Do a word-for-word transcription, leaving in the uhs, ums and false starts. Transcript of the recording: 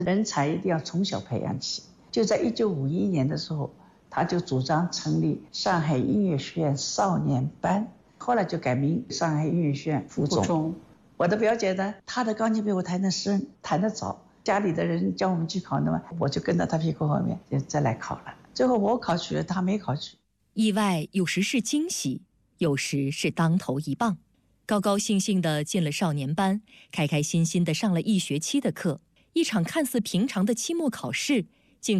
人才一定要从小培养起。就在一九五一年的时候，他就主张成立上海音乐学院少年班，后来就改名上海音乐学院附中。我的表姐呢，她的钢琴比我弹得深，弹得早，家里的人叫我们去考，那么我就跟到她屁股后面就再来考了。最后我考取了，她没考取。 意外有时是惊喜，有时是当头一棒。高高兴兴地进了少年班，开开心心地上了一学期的课。一场看似平常的期末考试，